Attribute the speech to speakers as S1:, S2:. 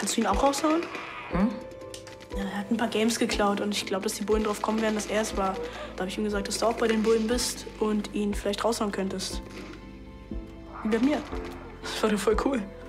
S1: Kannst du ihn auch raushauen?
S2: Hm?
S1: Ja, er hat ein paar Games geklaut und ich glaube, dass die Bullen drauf kommen werden, dass er es war. Da habe ich ihm gesagt, dass du auch bei den Bullen bist und ihn vielleicht raushauen könntest. Wie bei mir. Das war doch voll cool.